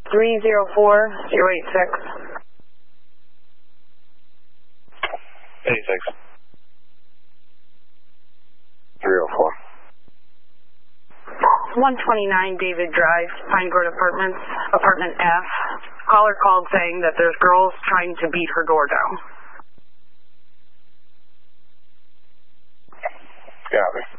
304-086. 86. 304. 129 David Drive, Pine Grove Apartments, Apartment F. Caller called saying that there's girls trying to beat her door down. Copy.